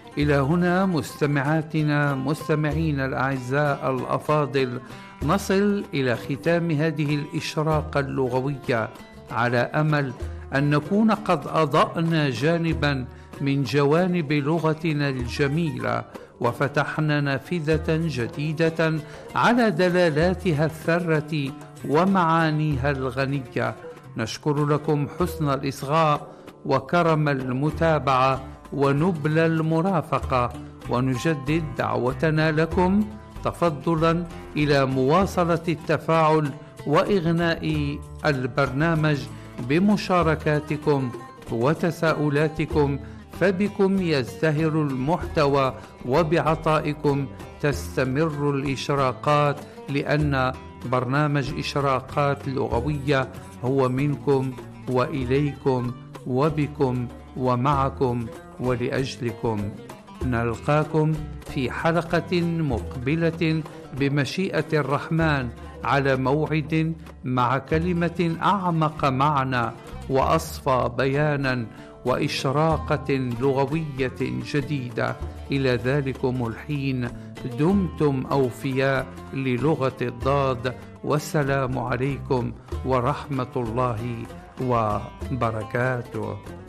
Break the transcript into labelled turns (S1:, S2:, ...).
S1: إلى هنا مستمعاتنا مستمعين الأعزاء الأفاضل نصل إلى ختام هذه الإشراقة اللغوية، على أمل أن نكون قد أضأنا جانبا من جوانب لغتنا الجميلة وفتحنا نافذة جديدة على دلالاتها الثرة ومعانيها الغنية. نشكر لكم حسن الإصغاء وكرم المتابعة ونبل المرافقة، ونجدد دعوتنا لكم تفضلا إلى مواصلة التفاعل وإغناء البرنامج بمشاركاتكم وتساؤلاتكم، فبكم يزدهر المحتوى وبعطائكم تستمر الإشراقات، لأن برنامج إشراقات لغوية هو منكم وإليكم وبكم ومعكم ولأجلكم. نلقاكم في حلقة مقبلة بمشيئة الرحمن على موعد مع كلمة أعمق معنى وأصفى بيانا وإشراقة لغوية جديدة. إلى ذلكم الحين دمتم أوفياء للغة الضاد، والسلام عليكم ورحمة الله وبركاته.